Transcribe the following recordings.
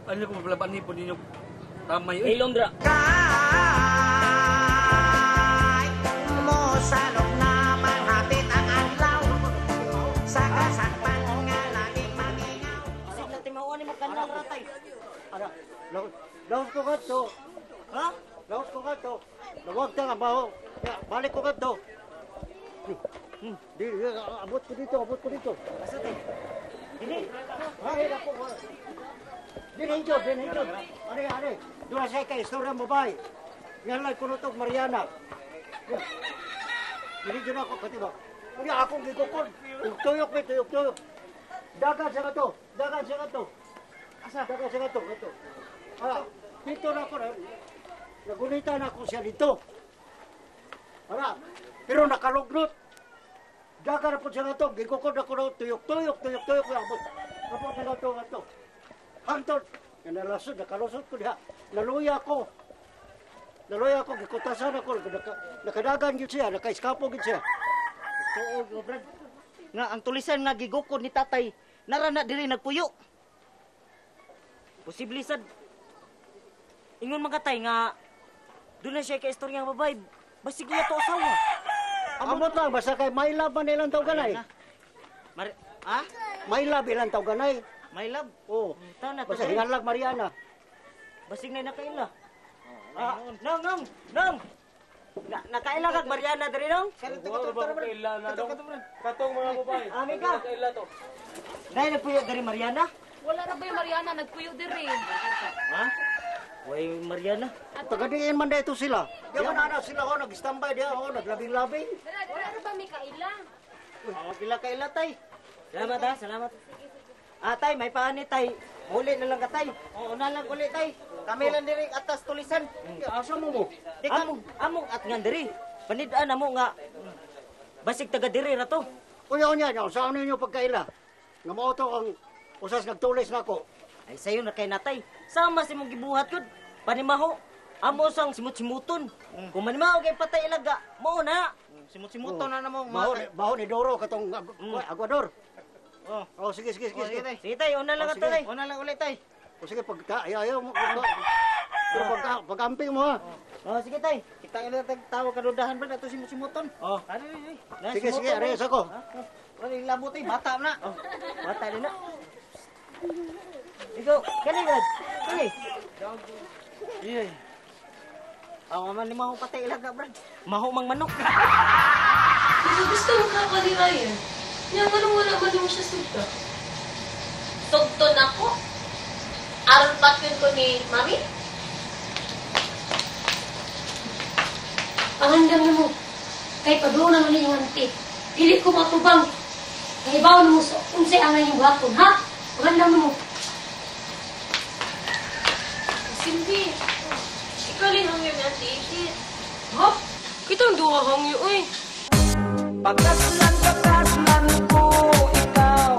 Ano ko mapalaban ni po ninyo tamay. Hey, Londra. Kay mo salog na manghapit ang adlaw sa kasakpan nga laging magingaw. Sige natin mauwan ni magkandang ratay. Ano? Laos ko ka to. Ha? Laos ko ka to. Nawag ta nga baho. Ya, balik ko ka to. Di, abot ko dito, abot ko dito. Asa tay? Dili. Ay, ako. Dinenjo. Are. Dua saya kay istorya mo bay. Ngalay ko nutog Mariana. Dinenjo na ako pati ba. Unya akong gikukon. Tuyok. Dagan sa to. Asa? Dagan sa to. Dito na ako. Nagunita na ako siya dito. Ara, pero nakalugnot. Dagan na po siya to. Gikukon ako na tuyok. Abot na to. Hantod, nakalusot ko diha. Naluya ako, gikutasan ako, nakadagan yun siya, nakaiskapo yun siya. Oo, Brad. Nga ang tulisan nga gigukod ni tatay, narana diri nagpuyo. Posible sad. Ingon mga tay nga doon na siya kay istorya nga babay. Basig niya to asawa. Amot lang, basta kay may love man ilang tao ganay. Ha? May love ilang tao ganay. My love. Oo. Taon na to. Basta hingalag Mariana. Basig na nakaila. Nang. Nakaila kag Mariana diri nang? Wala ba ko kaila na dong? Katong mga babae. Ami ka. Kaila to. Dahil nagpuyo diri Mariana? Wala na ba yung Mariana? Nagpuyo din rin. Ha? Way Mariana. Tagadiin man dito sila. Di man ana sila ko nag-standby diha ako naglabing-labing. Wala na ba may kaila? Kaila tay. Salamat. Tay, may paani tay. Uli na lang ka tay. Oo na lang uli tay. Kami lang diri atas tulisan. Asa mo? Among at nga diri. Panidaan na mo nga basig taga diri na to. Unya, saan ninyo pagkaila? Nga mo to ang usas nagtulis na ako. Ay sayo na kay natay. Sama si mong gibuhat yun. Panimaho. Amo sang simut-simuton. Kung manimaho kay patay ilaga, mo na. Simut-simuton na namong Baho ni Doro katong Aguador. Oh, sige. Sige tay, una lang ato tay. Una lang ulit tay. O sige, ayaw mo. Pero pag-amping mo ha. Sige tay. Kita ila tawag kadudahan ba ato simut-simuton. Ari. Sige, ares ako. Wala labo tay, bata na. Bata din na. Ikaw, kanigad. Sige. Iya. Ang man ni maho patay ilaga, brad. Maho mang manok. Gusto mo kakalilayan? Yang wala mo siya sugta. Tugto na ko. Aron patyon ko ni Mami. Pangandam na mo. Kay paduna mo yung anti. Dili ko matubang. Kay bawa na mo sa unsay angay yung hapon, ha? Pangandam mo. Silvi. Ikaw rin hangyo ni Ate Ikit. Ha? Kitang duwa hangyo, uy. Pagkaslan ko ikaw.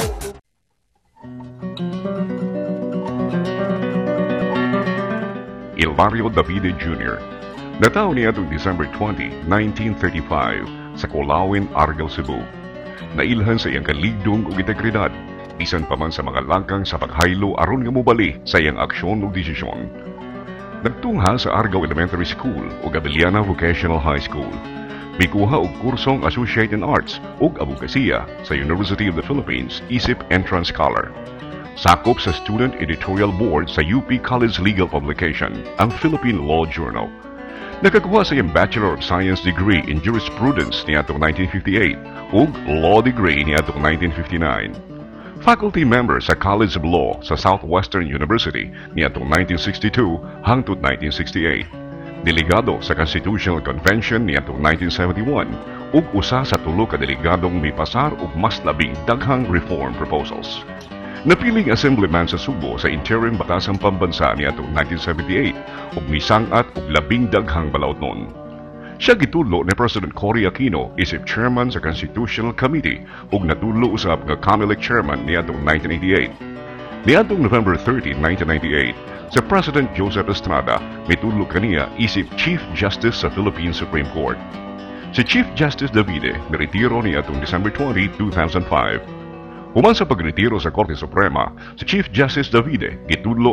Hilario Davide Jr. Nataw niya itong December 20, 1935 sa Colawin, Argel, Cebu. Nailhan sa iyang kaligdong ug integridad, bisan pa man sa mga langkang sa paghaylo aron nga mobali sa iyang aksyon ug desisyon. Nagtungha sa Argao Elementary School ug Abiliana Vocational High School. Mikuha og kursong Associate in Arts ug Abogasiya sa University of the Philippines ISIP Entrance Scholar. Sakop sa Student Editorial Board sa UP College Legal Publication, ang Philippine Law Journal. Nakakuha sa iyang Bachelor of Science degree in Jurisprudence niadtong 1958 ug Law degree niadtong 1959. Faculty member sa College of Law sa Southwestern University niadtong 1962 hangtod 1968. Delegado sa Constitutional Convention niadtong 1971 ug usa sa tulo ka delegadong mipasar og mas labing daghang reform proposals. Napiling assemblyman sa Subo sa interim batasang pambansa niadtong 1978 ug misangat og labing daghang balawton. Siya gitulo ni President Cory Aquino isip chairman sa Constitutional Committee ug natulo usab nga COMELEC chairman niadtong 1988. Niadtong November 30, 1998, sa President Joseph Estrada mitulog kaniya isip Chief Justice sa Philippine Supreme Court. Si Chief Justice Davide niretiro niadtong December 20, 2005. Human sa pagretiro sa Korte Suprema, si Chief Justice Davide gitudlo